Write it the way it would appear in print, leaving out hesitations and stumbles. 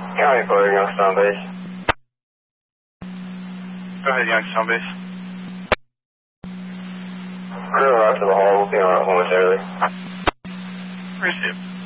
County Clear, Youngstown Base. Go ahead, Youngstown Base. Crew out to the hall. We'll be on it momentarily. Appreciate it.